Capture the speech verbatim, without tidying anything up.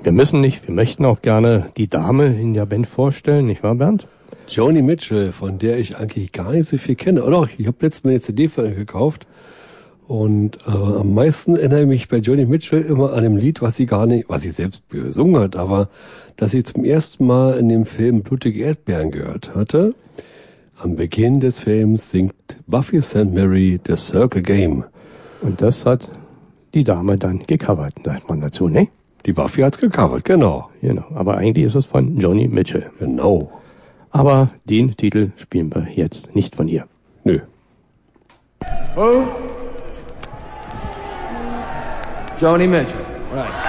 Wir müssen nicht, wir möchten auch gerne die Dame in der Band vorstellen, nicht wahr, Bernd? Joni Mitchell, von der ich eigentlich gar nicht so viel kenne. Oder ich habe letztes Mal eine C D von ihr gekauft. Und äh, am meisten erinnere ich mich bei Joni Mitchell immer an dem Lied, was sie gar nicht, was sie selbst gesungen hat, aber dass sie zum ersten Mal in dem Film Blutige Erdbeeren gehört hatte. Am Beginn des Films singt Buffy Saint Mary The Circle Game. Und das hat die Dame dann gecovert, sagt man dazu, ne? Die Buffy hat's gecovert, genau. Genau, aber eigentlich ist es von Joni Mitchell. Genau. Aber den Titel spielen wir jetzt nicht von ihr. Nö. Who? Joni Mitchell. Right.